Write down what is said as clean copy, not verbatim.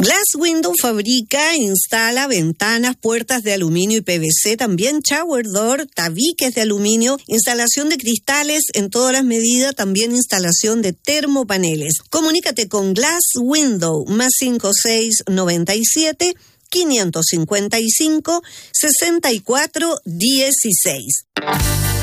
Glass Window fabrica e instala ventanas, puertas de aluminio y PVC, también shower door, tabiques de aluminio, instalación de cristales en todas las medidas, también instalación de termopaneles. Comunícate con Glass Window, más 5697 555 6416.